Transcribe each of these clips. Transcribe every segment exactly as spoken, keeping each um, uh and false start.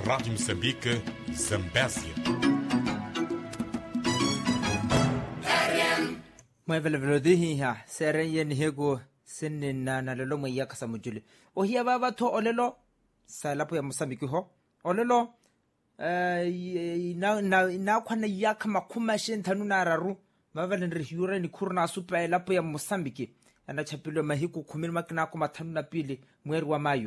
Rádio Moçambique, Zambésia. Mwavelvelodihi ha seren yen hego sinin na na lelo mwe ya kasamujuli ohia baba to olelo salapo ya Mosambiki ho olelo eh na na na kwana ya kama kuma shin tanu na raru mavelen rihure ni kurna supa lapo ya Mosambiki ana chapilo mahiku kumi makina kuma tanu na pili mwezi wa Mayu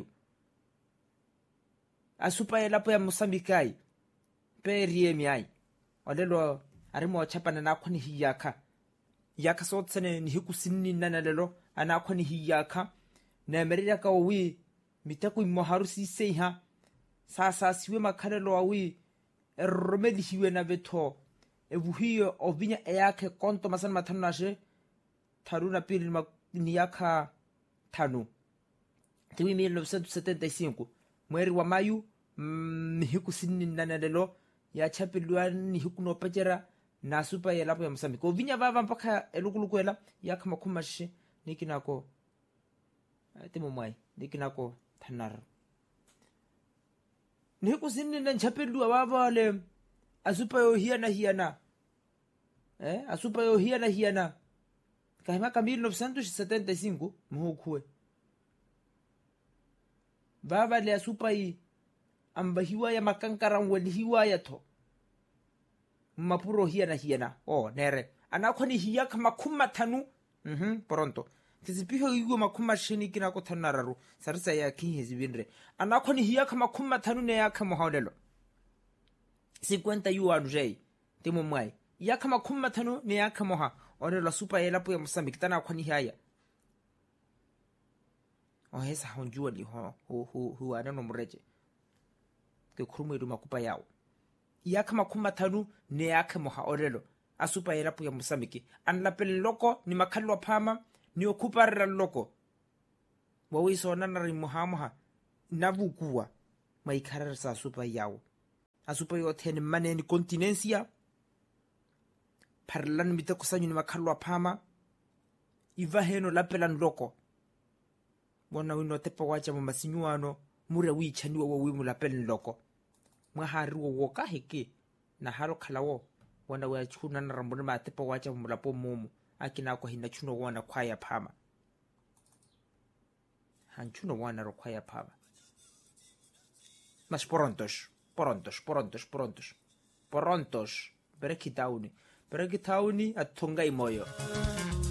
asupa lapo ya Mosambiki ai perie mi ai olelo arimo chapana na kwani hiyaka yaka sotsene ni hiku sinni nanalelo anakho ni hiyaka na merya ka wi mitaku mo harusi seiha sasa siwe makhalelo awi eromedi hiwe na betho ebuhiyo obinya eyake konto masana mathanu nashe tharuna pili ni yaka thanu tiwi mille neuf cent soixante-quinze mweri wa Mayu ni hiku sinni nanalelo ya chapilwa ni hiku no pajera na supa ya lapo ya Mosambiki ovinya vava mpaka elukulukwela yaka makumashi nikinako timo mwai nikinako thanar niku sinni na chapilwa vava le asupa yo hiana hiana eh asupa yo hiana hiana kahima ka mille neuf cent soixante-quinze muhukwe vava le asupa yi ambahiwa ya makankara wali hiwa ya to mapuro hiana hiana oh nere anakhoni hiya kama kuma thanu mhm pronto tisipiho igo makuma shini kina ko thanararu sarisa ya kinhezi binre anakhoni hiya kama kuma thanu ne ya kama hodelo cinquenta yuan jei timo mwai ya kama kuma thanu ne ya kama ha orelo super elapo ya Mosambiki tana khoni haya oh hesa honjua li ho hu hu hu anano mreje ke khrumo idu makupa yao yaka makuma thanu ne yaka moha orelo asupa elapo ya Mosambiki anlapel loko ni makhalwa phama ni okuparra loko wawiso nanari mohamoha navukuwa maikharar sa asupa yawo asupa yo thene mane ni continencia parlan mitakusanyu ni makhalwa phama iva heno lapelan loko bona wino tepa wacha masinyuano mure wichaniwa wo wimu lapel loko mwahari wo woka heke na haro khalawo wanda wa chuna na rambona matepa wacha mulapo mumu akina ko hinda chuno wana kwaya phama han chuno wana ro kwaya phama mas prontos prontos prontos prontos prontos berekitauni berekitauni athunga imoyo